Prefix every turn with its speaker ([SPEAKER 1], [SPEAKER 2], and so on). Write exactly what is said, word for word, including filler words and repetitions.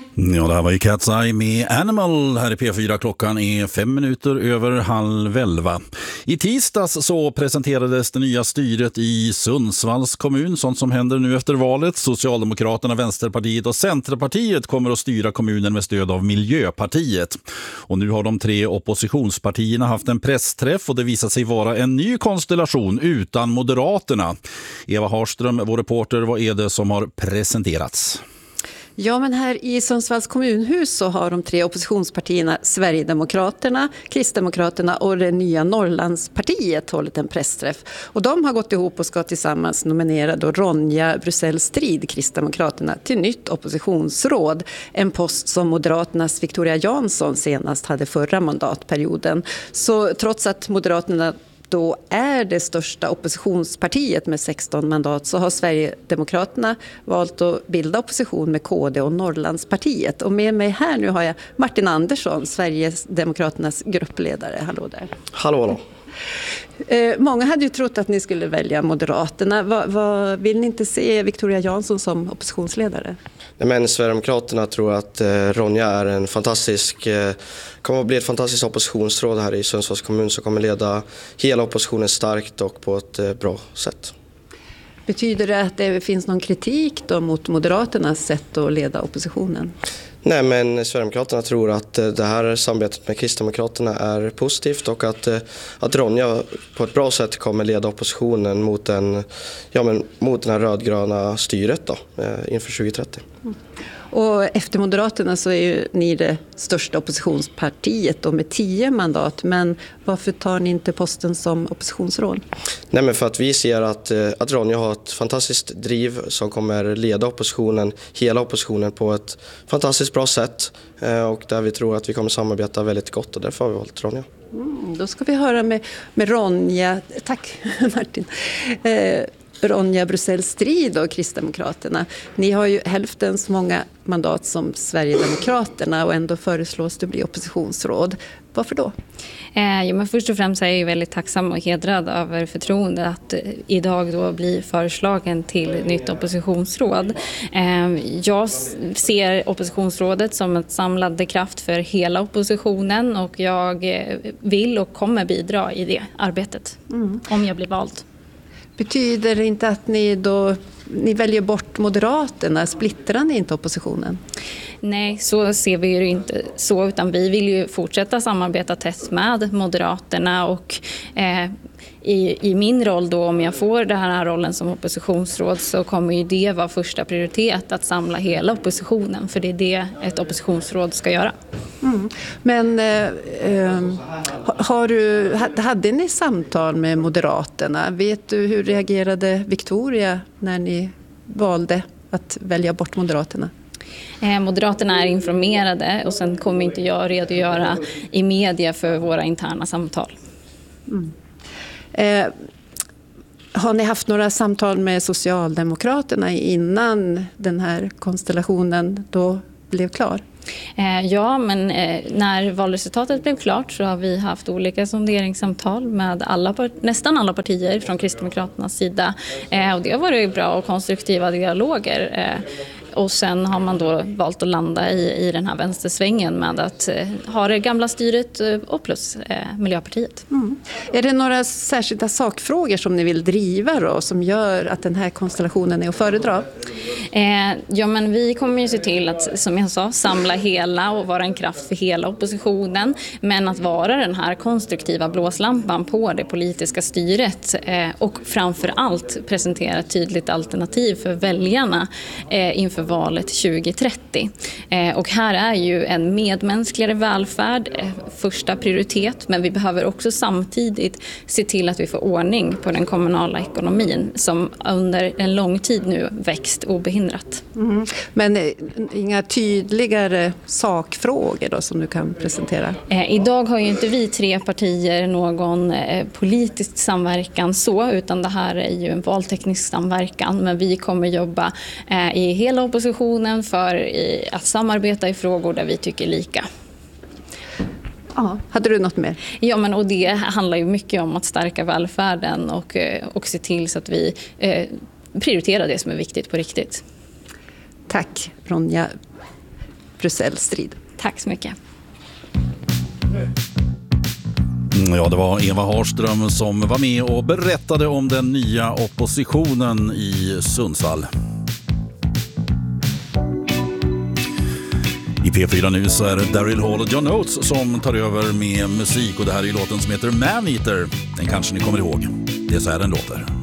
[SPEAKER 1] Ja, det här var ju Cat's Eye med Animal här i P fyra. Klockan är fem minuter över halv elva. I tisdags så presenterades det nya styret i Sundsvalls kommun, sånt som händer nu efter valet. Socialdemokraterna, Vänsterpartiet och Centerpartiet kommer att styra kommunen med stöd av Miljöpartiet. Och nu har de tre oppositionspartierna haft en pressträff och det visar sig vara en ny konstellation utan Moderaterna. Eva Harström, vår reporter, vad är det som har presenterats?
[SPEAKER 2] Ja, men här i Sundsvalls kommunhus så har de tre oppositionspartierna Sverigedemokraterna, Kristdemokraterna och det nya Norrlandspartiet hållit en pressträff. Och de har gått ihop och ska tillsammans nominera då Ronja Brusell Strid, Kristdemokraterna, till nytt oppositionsråd. En post som Moderaternas Victoria Jansson senast hade förra mandatperioden. Så trots att Moderaterna då är det största oppositionspartiet med sexton mandat så har Sverigedemokraterna valt att bilda opposition med K D och Norrlandspartiet. Och med mig här nu har jag Martin Andersson, Sverigedemokraternas gruppledare. Hallå där.
[SPEAKER 3] Hallå, hallå.
[SPEAKER 2] Eh, många hade ju trott att ni skulle välja Moderaterna. Va, va, vill ni inte se Victoria Jansson som oppositionsledare?
[SPEAKER 3] Nej, men Sverigedemokraterna tror att eh, Ronja är en fantastisk, eh, kommer att bli ett fantastiskt oppositionsråd här i Sundsvalls kommun som kommer leda hela oppositionen starkt och på ett eh, bra sätt.
[SPEAKER 2] Betyder det att det finns någon kritik då mot Moderaternas sätt att leda oppositionen?
[SPEAKER 3] Nej, men Sverigedemokraterna tror att det här samarbetet med Kristdemokraterna är positivt och att, att Ronja på ett bra sätt kommer leda oppositionen mot, en, ja, men mot den här rödgröna styret då, inför tjugo trettio.
[SPEAKER 2] Mm. Och efter Moderaterna så är ju ni det största oppositionspartiet då med tio mandat. Men varför tar ni inte posten som oppositionsråd?
[SPEAKER 3] Nej, men för att vi ser att, att Ronja har ett fantastiskt driv som kommer leda oppositionen, hela oppositionen på ett fantastiskt bra sätt. Och där vi tror att vi kommer samarbeta väldigt gott och därför har vi valt Ronja.
[SPEAKER 2] Mm, då ska vi höra med, med Ronja. Tack Martin. Eh, Ronja Brusell Strid och Kristdemokraterna. Ni har ju hälften så många mandat som Sverigedemokraterna och ändå föreslås det bli oppositionsråd. Varför då?
[SPEAKER 4] Eh, ja, men först och främst är jag väldigt tacksam och hedrad över förtroende att eh, idag då bli föreslagen till nytt oppositionsråd. Eh, jag ser oppositionsrådet som ett samlande kraft för hela oppositionen och jag eh, vill och kommer bidra i det arbetet mm. om jag blir vald.
[SPEAKER 2] Betyder det inte att ni då ni väljer bort Moderaterna? Splittrar ni inte oppositionen?
[SPEAKER 4] Nej, så ser vi ju inte så, utan vi vill ju fortsätta samarbeta tätt med Moderaterna och eh, i, i min roll då, om jag får den här rollen som oppositionsråd, så kommer ju det vara första prioritet att samla hela oppositionen, för det är det ett oppositionsråd ska göra.
[SPEAKER 2] Mm. Men eh, har du, hade ni samtal med Moderaterna? Vet du hur reagerade Victoria när ni valde att välja bort Moderaterna?
[SPEAKER 4] Eh, Moderaterna är informerade och sen kommer inte jag redogöra i media för våra interna samtal.
[SPEAKER 2] Mm. Eh, har ni haft några samtal med Socialdemokraterna innan den här konstellationen då blev klar?
[SPEAKER 4] Eh, ja, men eh, när valresultatet blev klart så har vi haft olika sonderingssamtal med alla, nästan alla partier från Kristdemokraternas sida. Eh, och det har varit bra och konstruktiva dialoger. Eh, Och sen har man då valt att landa i, i den här vänstersvängen med att eh, ha det gamla styret eh, och plus eh, Miljöpartiet.
[SPEAKER 2] Mm. Är det några särskilda sakfrågor som ni vill driva då, som gör att den här konstellationen är att föredra?
[SPEAKER 4] Eh, ja, men vi kommer ju se till att, som jag sa, samla hela och vara en kraft för hela oppositionen. Men att vara den här konstruktiva blåslampan på det politiska styret eh, och framför allt presentera ett tydligt alternativ för väljarna eh, inför valet tjugo trettio. Eh, och här är ju en medmänskligare välfärd eh, första prioritet, men vi behöver också samtidigt se till att vi får ordning på den kommunala ekonomin som under en lång tid nu växt obehindrat.
[SPEAKER 2] Mm. Men eh, inga tydligare sakfrågor då som du kan presentera?
[SPEAKER 4] Eh, idag har ju inte vi tre partier någon eh, politisk samverkan så, utan det här är ju en valteknisk samverkan, men vi kommer jobba eh, i hela oppositionen för i, att samarbeta i frågor där vi tycker lika.
[SPEAKER 2] Ja, hade du något mer?
[SPEAKER 4] Ja, men och det handlar ju mycket om att stärka välfärden och, och se till så att vi eh, prioriterar det som är viktigt på riktigt.
[SPEAKER 2] Tack, Ronja Bryssel-strid.
[SPEAKER 4] Tack så mycket.
[SPEAKER 1] Ja, det var Eva Harström som var med och berättade om den nya oppositionen i Sundsvall. I P fyra nu så är det Daryl Hall och John Oates som tar över med musik, och det här är låten som heter Man Eater. Den kanske ni kommer ihåg. Det är så här den låter.